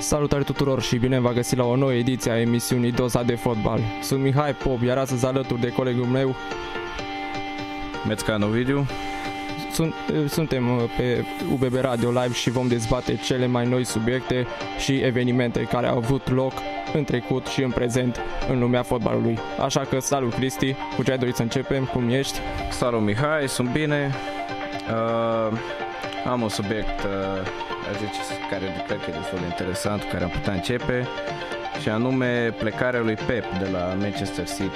Salutare tuturor și bine v-am găsit la o nouă ediție a emisiunii Doza de Fotbal. Sunt Mihai Pop, iar astăzi alături de colegul meu Mețcan Ovidiu. Suntem pe UBB Radio Live și vom dezbate cele mai noi subiecte și evenimente care au avut loc în trecut și în prezent în lumea fotbalului. Așa că salut Cristi, cu ce ai dorit să începem, cum ești? Salut Mihai, sunt bine. Am un subiect care cred că e destul de interesant, cu care am putea începe, și anume plecarea lui Pep de la Manchester City